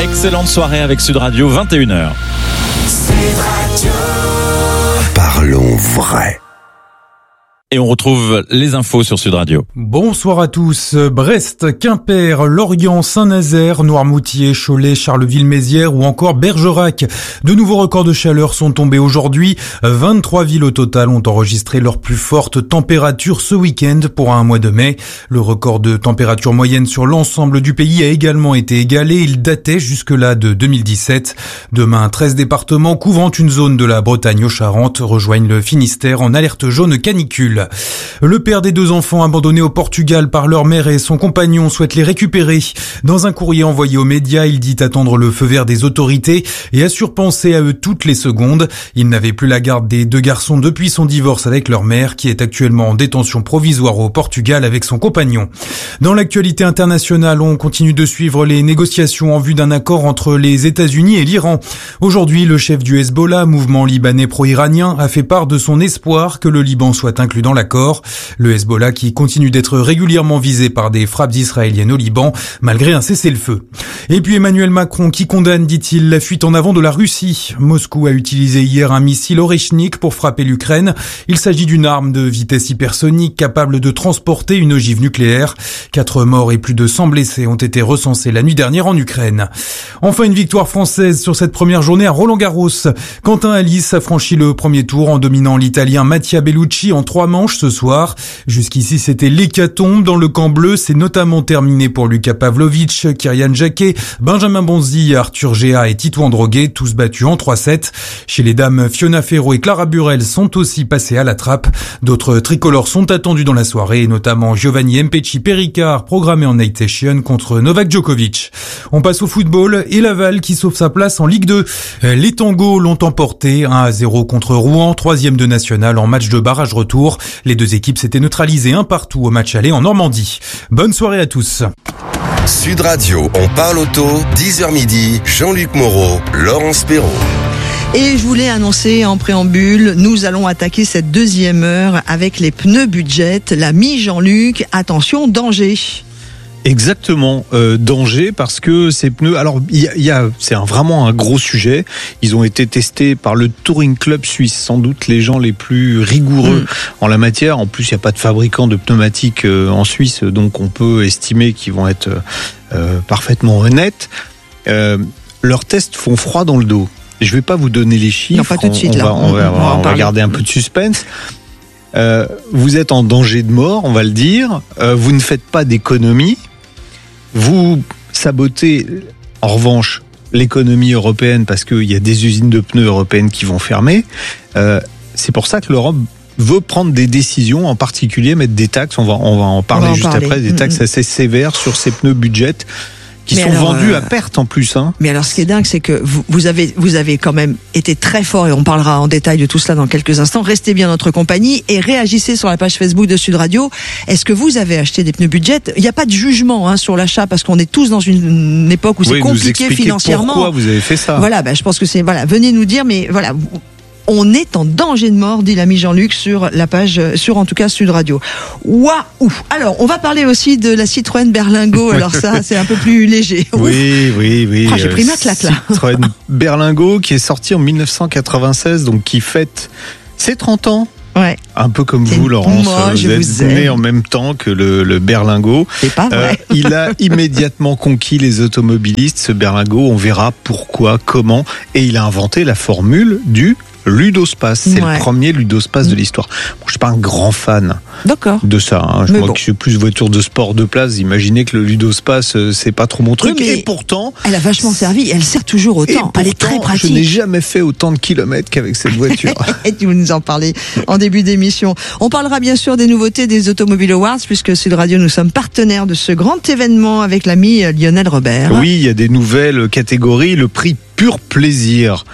Excellente soirée avec Sud Radio, 21h. Sud Radio. Parlons vrai. Et on retrouve les infos sur Sud Radio. Bonsoir à tous. Brest, Quimper, Lorient, Saint-Nazaire, Noirmoutier, Cholet, Charleville-Mézières ou encore Bergerac. De nouveaux records de chaleur sont tombés aujourd'hui. 23 villes au total ont enregistré leur plus forte température ce week-end pour un mois de mai. Le record de température moyenne sur l'ensemble du pays a également été égalé. Il datait jusque-là de 2017. Demain, 13 départements couvrant une zone de la Bretagne aux Charentes rejoignent le Finistère en alerte jaune canicule. Le père des 2 enfants abandonnés au Portugal par leur mère et son compagnon souhaite les récupérer. Dans un courrier envoyé aux médias, il dit attendre le feu vert des autorités et assure penser à eux toutes les secondes. Il n'avait plus la garde des 2 garçons depuis son divorce avec leur mère, qui est actuellement en détention provisoire au Portugal avec son compagnon. Dans l'actualité internationale, on continue de suivre les négociations en vue d'un accord entre les États-Unis et l'Iran. Aujourd'hui, le chef du Hezbollah, mouvement libanais pro-iranien, a fait part de son espoir que le Liban soit inclus dans l'accord. Le Hezbollah qui continue d'être régulièrement visé par des frappes israéliennes au Liban, malgré un cessez-le-feu. Et puis Emmanuel Macron qui condamne, dit-il, la fuite en avant de la Russie. Moscou a utilisé hier un missile Oreshnik pour frapper l'Ukraine. Il s'agit d'une arme de vitesse hypersonique capable de transporter une ogive nucléaire. 4 morts et plus de 100 blessés ont été recensés la nuit dernière en Ukraine. Enfin, une victoire française sur cette première journée à Roland-Garros. Quentin Halys a franchi le premier tour en dominant l'Italien Mattia Bellucci en 3 manches ce soir. Jusqu'ici, c'était l'hécatombe dans le camp bleu. C'est notamment terminé pour Luka Pavlovic, Kyrian Jacquet, Benjamin Bonzi, Arthur Géa et Tito Androguet, tous battus en 3-7. Chez les dames, Fiona Ferro et Clara Burel sont aussi passées à la trappe. D'autres tricolores sont attendus dans la soirée, notamment Giovanni Mpecci Perricard, programmé en night session contre Novak Djokovic. On passe au football et Laval qui sauve sa place en Ligue 2. Les Tangos l'ont emporté 1-0 contre Rouen, 3e de national en match de barrage retour. Les 2 équipes s'étaient neutralisées 1-1 au match aller en Normandie. Bonne soirée à tous. Sud Radio, on parle auto, 10h midi, Jean-Luc Moreau, Laurence Perrault. Et je voulais annoncer en préambule, nous allons attaquer cette 2e heure avec les pneus budget. L'ami Jean-Luc, attention, danger. Exactement, danger parce que ces pneus, alors c'est vraiment un gros sujet. Ils ont été testés par le Touring Club suisse, sans doute les gens les plus rigoureux en la matière. En plus, il n'y a pas de fabricant de pneumatiques en Suisse, donc on peut estimer qu'ils vont être parfaitement honnêtes. Leurs tests font froid dans le dos. Je vais pas vous donner les chiffres. Non, pas tout de suite, là. On va garder un peu de suspense. Vous êtes en danger de mort, on va le dire. Vous ne faites pas d'économie. Vous sabotez, en revanche, l'économie européenne parce qu'il y a des usines de pneus européennes qui vont fermer. C'est pour ça que l'Europe veut prendre des décisions, en particulier mettre des taxes. On va en parler juste après, des taxes assez sévères sur ces pneus budget qui sont vendus à perte en plus. Mais alors, ce qui est dingue, c'est que vous avez quand même été très fort, et on parlera en détail de tout cela dans quelques instants. Restez bien notre compagnie et réagissez sur la page Facebook de Sud Radio. Est-ce que vous avez acheté des pneus budget ? Il n'y a pas de jugement sur l'achat, parce qu'on est tous dans une époque où c'est compliqué financièrement. Pourquoi vous avez fait ça ? Voilà, je pense que c'est venez nous dire, mais voilà. On est en danger de mort, dit l'ami Jean-Luc sur la page, sur en tout cas Sud Radio. Waouh! Alors, on va parler aussi de la Citroën Berlingo. Alors ça, c'est un peu plus léger. Oui. J'ai pris ma claque là. Citroën Berlingo qui est sorti en 1996, donc qui fête ses 30 ans. Ouais. Un peu comme vous, Laurence. Moi, vous êtes né en même temps que le Berlingo. C'est pas vrai. Il a immédiatement conquis les automobilistes, ce Berlingo. On verra pourquoi, comment. Et il a inventé la formule du Ludospace. C'est le premier Ludospace de l'histoire. Bon, je suis pas un grand fan de ça. Moi qui suis plus voiture de sport de place, imaginez que le Ludospace, c'est pas trop mon truc. Oui, et pourtant, elle a vachement servi. Elle sert toujours autant. Elle est très pratique. Je n'ai jamais fait autant de kilomètres qu'avec cette voiture. Et tu nous en parlais en début d'émission. On parlera bien sûr des nouveautés des Automobile Awards, puisque Sud Radio, nous sommes partenaires de ce grand événement avec l'ami Lionel Robert. Oui, il y a des nouvelles catégories. Le prix Pur Plaisir.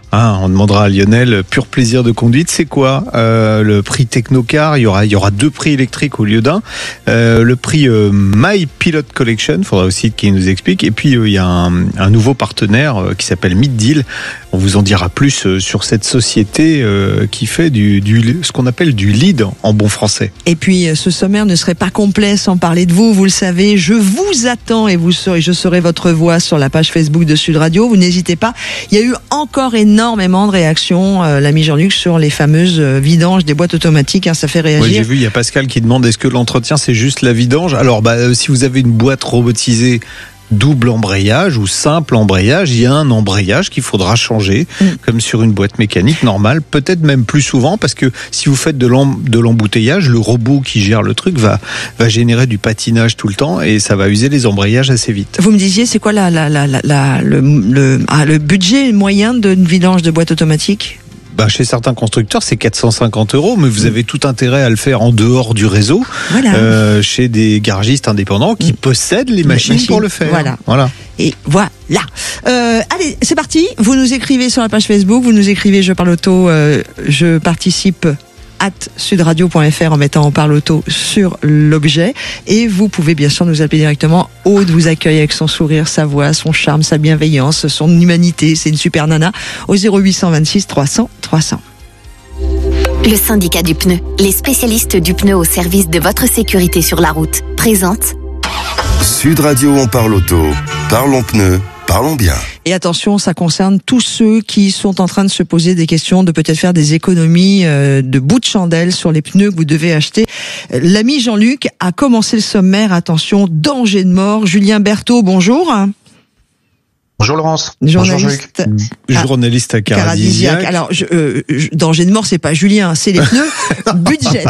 On demandera à Lionel, pur plaisir de conduite, c'est quoi le prix Technocar? Il y aura 2 prix électriques au lieu d'un. Le prix My Pilot Collection, il faudra aussi qu'il nous explique. Et puis il y a un nouveau partenaire qui s'appelle Middeal. On vous en dira plus sur cette société qui fait ce qu'on appelle du lead en bon français. Et puis ce sommaire ne serait pas complet sans parler de vous, vous le savez. Je vous attends et je serai votre voix sur la page Facebook de Sud Radio. Vous n'hésitez pas. Il y a eu encore énormément de réactions, l'ami Jean-Luc, sur les fameuses vidanges des boîtes automatiques. Ça fait réagir. Oui, j'ai vu, il y a Pascal qui demande est-ce que l'entretien c'est juste la vidange? Alors, si vous avez une boîte robotisée double embrayage ou simple embrayage, il y a un embrayage qu'il faudra changer, comme sur une boîte mécanique normale, peut-être même plus souvent, parce que si vous faites de l'embouteillage, le robot qui gère le truc va générer du patinage tout le temps et ça va user les embrayages assez vite. Vous me disiez, c'est quoi le budget moyen d'une vidange de boîte automatique? Chez certains constructeurs, c'est 450 €, mais vous avez tout intérêt à le faire en dehors du réseau, chez des garagistes indépendants qui possèdent les machines pour le faire. Voilà. Et voilà. Allez, c'est parti. Vous nous écrivez sur la page Facebook, vous nous écrivez Je parle auto, je participe @sudradio.fr en mettant On parle auto sur l'objet, et vous pouvez bien sûr nous appeler directement. Aude vous accueille avec son sourire, sa voix, son charme, sa bienveillance, son humanité, c'est une super nana, au 0826 300 300. Le syndicat du pneu, les spécialistes du pneu au service de votre sécurité sur la route, présente Sud Radio, on parle auto. Parlons pneus, parlons bien. Et attention, ça concerne tous ceux qui sont en train de se poser des questions, de peut-être faire des économies de bout de chandelle sur les pneus que vous devez acheter. L'ami Jean-Luc a commencé le sommaire. Attention, danger de mort. Julien Berthaud, bonjour. Bonjour Laurence. Journaliste. Journaliste à Caradisiac. Alors, danger de mort, c'est pas Julien, c'est les pneus budget.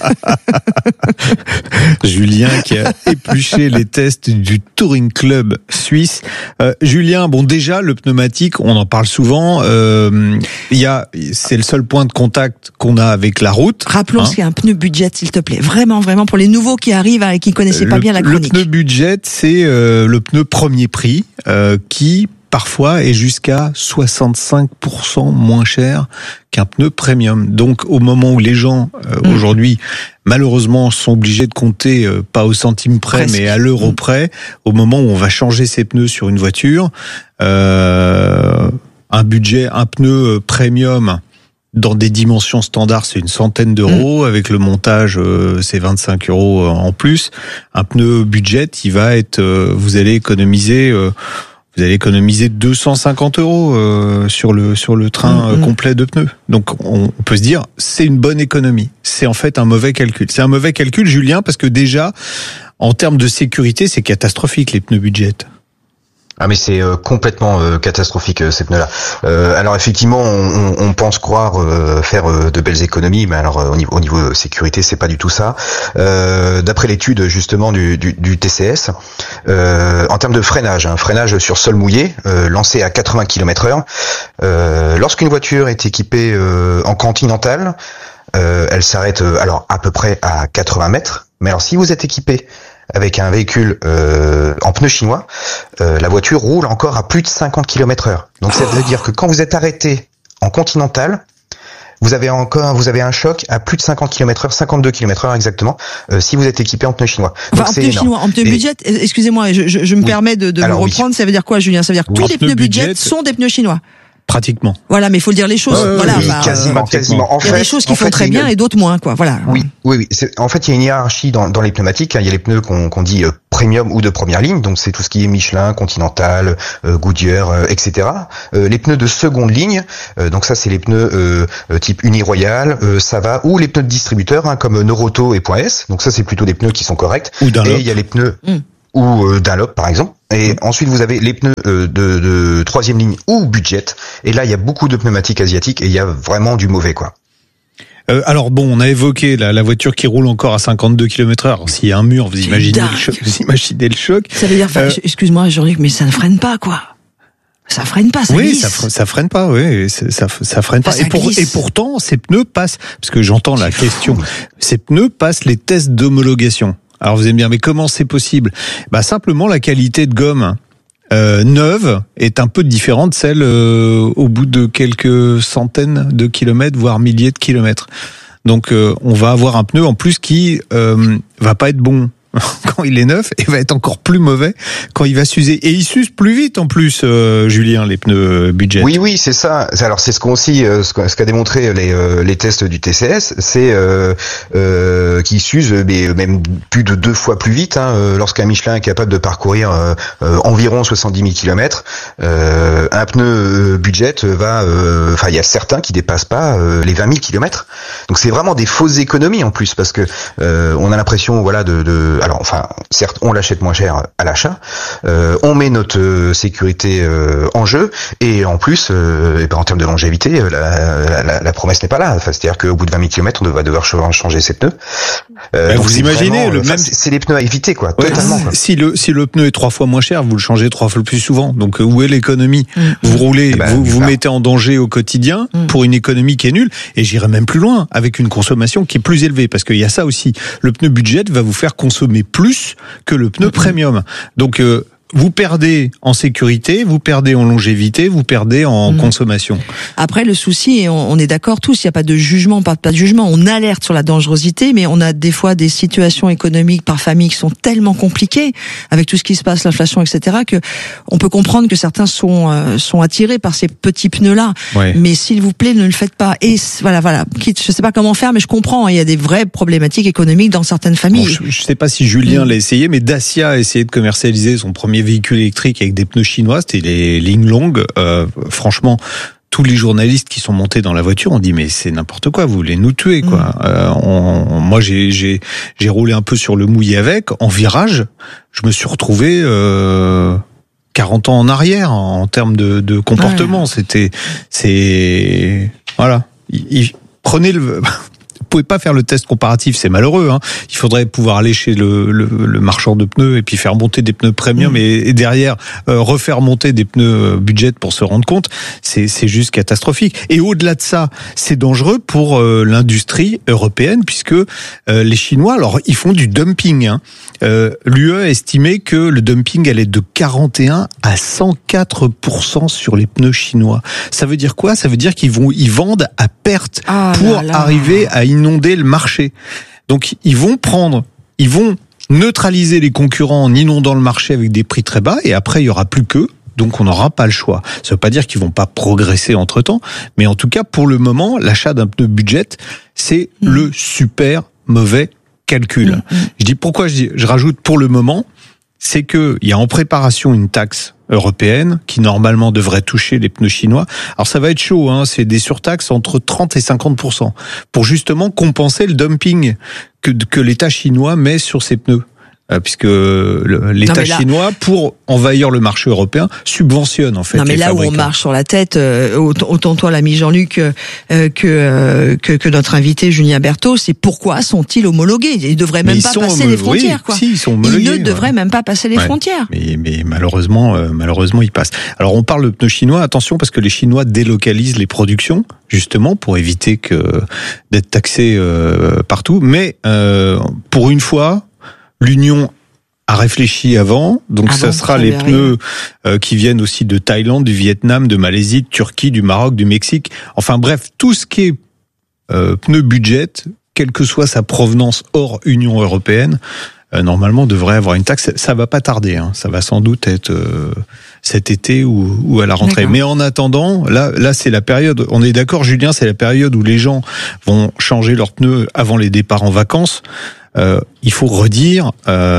Julien qui a épluché les tests du Touring Club suisse. Julien, déjà le pneumatique, on en parle souvent. C'est le seul point de contact qu'on a avec la route. Rappelons ce qu'est un pneu budget, s'il te plaît. Vraiment, pour les nouveaux qui arrivent et qui connaissaient pas bien la chronique. Le pneu budget, c'est le pneu premier prix qui parfois est jusqu'à 65% moins cher qu'un pneu premium. Donc au moment où les gens aujourd'hui malheureusement sont obligés de compter pas au centime près mais à l'euro près, au moment où on va changer ses pneus sur une voiture, un pneu premium dans des dimensions standards, c'est une centaine d'euros. Avec le montage, c'est 25 € en plus. Un pneu budget, il va être, vous allez économiser 250 € sur le train complet de pneus. Donc on peut se dire c'est une bonne économie. C'est en fait un mauvais calcul. C'est un mauvais calcul, Julien, parce que déjà en termes de sécurité, c'est catastrophique les pneus budget. Ah mais c'est complètement catastrophique ces pneus-là. Alors effectivement, on pense croire faire de belles économies, mais alors au niveau sécurité, c'est pas du tout ça. D'après l'étude justement du TCS, en termes de freinage, freinage sur sol mouillé, lancé à 80 km/h, lorsqu'une voiture est équipée en continental, elle s'arrête alors à peu près à 80 mètres. Mais alors si vous êtes équipé avec un véhicule en pneus chinois, la voiture roule encore à plus de 50 km/h. Donc ça veut dire que quand vous êtes arrêté en continental, vous avez un choc à plus de 50 km/h, 52 km/h exactement, si vous êtes équipé en pneus chinois. Donc en pneus chinois, en pneus budget, excusez-moi, je me permets de vous reprendre, ça veut dire quoi, Julien? Ça veut dire que tous les pneus budget sont des pneus chinois? Pratiquement. Voilà, mais il faut le dire les choses. Quasiment. Il y a des choses qui font très bien et d'autres moins, quoi. Voilà. Oui. En fait, il y a une hiérarchie dans les pneumatiques. Il y a les pneus qu'on dit premium ou de première ligne, donc c'est tout ce qui est Michelin, Continental, Goodyear, etc. Les pneus de seconde ligne, donc ça c'est les pneus type Uniroyal, Sava, ou les pneus de distributeurs comme Noroto et .S. Donc ça c'est plutôt des pneus qui sont corrects. Ou Dunlop. Et il y a les pneus ou Dunlop par exemple. Et ensuite vous avez les pneus de troisième ligne ou budget. Et là il y a beaucoup de pneumatiques asiatiques et il y a vraiment du mauvais quoi. Alors on a évoqué la voiture qui roule encore à 52 km/h. S'il y a un mur, vous imaginez le choc. Ça veut dire, excuse-moi Jean-Luc, mais ça ne freine pas quoi. Ça freine pas, ça glisse. Ça freine pas, oui, ça freine pas. Et pourtant, ces pneus passent, parce que j'entends la question, ces pneus passent les tests d'homologation. Alors vous allez me dire, mais comment c'est possible? Simplement la qualité de gomme neuve est un peu différente de celle au bout de quelques centaines de kilomètres, voire milliers de kilomètres. Donc on va avoir un pneu en plus qui va pas être bon quand il est neuf et va être encore plus mauvais quand il va s'user. Et il s'use plus vite en plus, Julien, les pneus budget. Oui, c'est ça. Alors c'est ce qu'a démontré les tests du TCS, c'est qu'ils s'usent mais même plus de 2 fois plus vite. Lorsqu'un Michelin est capable de parcourir environ 70 000 km, un pneu budget va, il y a certains qui dépassent pas les 20 000 km. Donc c'est vraiment des fausses économies en plus parce que on a l'impression certes, on l'achète moins cher à l'achat, on met notre sécurité en jeu, et en plus, en termes de longévité, la promesse n'est pas là. Enfin, c'est-à-dire qu'au bout de 20 000 km, on va devoir changer ses pneus. Vous imaginez vraiment, c'est les pneus à éviter, quoi. Ouais, totalement. Quoi. Si le pneu est 3 fois moins cher, vous le changez 3 fois plus souvent. Donc où est l'économie ? Vous roulez, vous mettez en danger au quotidien pour une économie qui est nulle. Et j'irai même plus loin, avec une consommation qui est plus élevée, parce qu'il y a ça aussi. Le pneu budget va vous faire consommer plus que le pneu premium. Donc vous perdez en sécurité, vous perdez en longévité, vous perdez en consommation. Après, le souci, et on est d'accord tous, il n'y a pas de jugement, pas de jugement. On alerte sur la dangerosité, mais on a des fois des situations économiques par famille qui sont tellement compliquées, avec tout ce qui se passe, l'inflation, etc., que on peut comprendre que certains sont attirés par ces petits pneus-là. Ouais. Mais s'il vous plaît, ne le faites pas. Et voilà. Je sais pas comment faire, mais je comprends. Il y a des vraies problématiques économiques dans certaines familles. Bon, je sais pas si Julien l'a essayé, mais Dacia a essayé de commercialiser son premier véhicule électrique avec des pneus chinois, c'était les Linglong. Franchement, tous les journalistes qui sont montés dans la voiture ont dit mais c'est n'importe quoi, vous voulez nous tuer quoi. Moi j'ai roulé un peu sur le mouillé avec, en virage, je me suis retrouvé 40 ans en arrière en termes de comportement. Voilà. Prenez le. Vous pouvez pas faire le test comparatif, c'est malheureux. Il faudrait pouvoir aller chez le marchand de pneus et puis faire monter des pneus premium et derrière refaire monter des pneus budget pour se rendre compte. C'est juste catastrophique. Et au-delà de ça, c'est dangereux pour l'industrie européenne puisque les Chinois, alors ils font du dumping. L'UE a estimé que le dumping allait de 41 à 104% sur les pneus chinois. Ça veut dire quoi ? Ça veut dire qu'ils vendent à perte pour arriver à inonder le marché. Donc ils vont neutraliser les concurrents en inondant le marché avec des prix très bas et après il y aura plus qu'eux. Donc on n'aura pas le choix. Ça veut pas dire qu'ils vont pas progresser entre-temps, mais en tout cas pour le moment, l'achat d'un pneu budget, c'est le super mauvais calcul. Je dis pourquoi je rajoute pour le moment, c'est que il y a en préparation une taxe européenne qui normalement devrait toucher les pneus chinois. Alors ça va être chaud, c'est des surtaxes entre 30 et 50% pour justement compenser le dumping que l'État chinois met sur ses pneus. Puisque l'État chinois, pour envahir le marché européen, subventionne en fait. Non mais là fabricants. où on marche sur la tête, autant toi l'ami Jean-Luc que notre invité Julien Berthaud, c'est pourquoi sont-ils homologués ? Ils devraient même pas passer les frontières, quoi. Si, ils sont homologués. Ils ne devraient même pas passer les frontières. Mais malheureusement, ils passent. Alors on parle de pneus chinois, attention parce que les Chinois délocalisent les productions justement pour éviter d'être taxés partout. Mais pour une fois. L'Union a réfléchi avant, donc ça sera les pneus qui viennent aussi de Thaïlande, du Vietnam, de Malaisie, de Turquie, du Maroc, du Mexique. Enfin bref, tout ce qui est pneu budget, quelle que soit sa provenance hors Union européenne, normalement devrait avoir une taxe. Ça va pas tarder, ça va sans doute être cet été ou à la rentrée. D'accord. Mais en attendant, là c'est la période. On est d'accord, Julien, c'est la période où les gens vont changer leurs pneus avant les départs en vacances. Il faut redire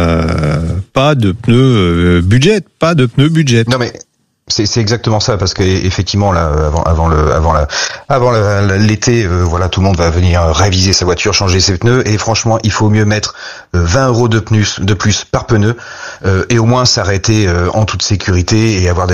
pas de pneus budget. Non mais c'est exactement ça parce que effectivement là avant l'été tout le monde va venir réviser sa voiture, changer ses pneus et franchement il faut mieux mettre 20 € de plus par pneu et au moins s'arrêter en toute sécurité et avoir